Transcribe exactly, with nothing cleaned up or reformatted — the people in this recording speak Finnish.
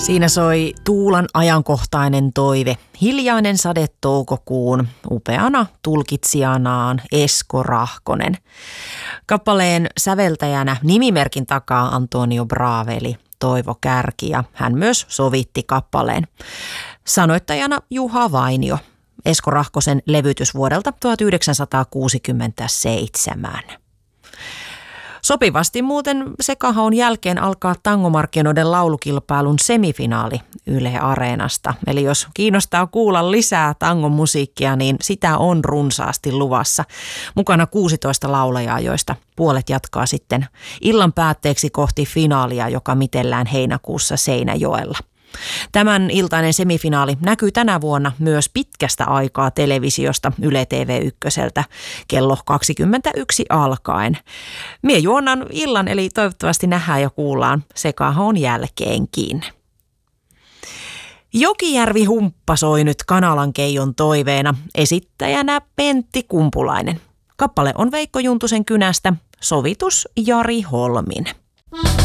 Siinä soi Tuulan ajankohtainen toive, hiljainen sade toukokuun, upeana tulkitsijanaan Esko Rahkonen. Kappaleen säveltäjänä nimimerkin takaa Antonio Braveli, Toivo Kärki, ja hän myös sovitti kappaleen. Sanoittajana Juha Vainio, Esko Rahkosen levytys vuodelta tuhatyhdeksänsataakuusikymmentäseitsemän. Sopivasti muuten sekahaun jälkeen alkaa tangomarkkinoiden laulukilpailun semifinaali Yle Areenasta. Eli jos kiinnostaa kuulla lisää tangon musiikkia, niin sitä on runsaasti luvassa. Mukana kuusitoista laulajaa, joista puolet jatkaa sitten illan päätteeksi kohti finaalia, joka mitellään heinäkuussa Seinäjoella. Tämän iltainen semifinaali näkyy tänä vuonna myös pitkästä aikaa televisiosta Yle T V ykköseltä kello kaksikymmentäyksi alkaen. Mie juonnan illan, eli toivottavasti nähdään ja kuullaan sekahaun jälkeenkin. Jokijärvi Humppa soi nyt Kanalan Keijon toiveena, esittäjänä Pentti Kumpulainen. Kappale on Veikko Juntusen kynästä, sovitus Jari Holmin.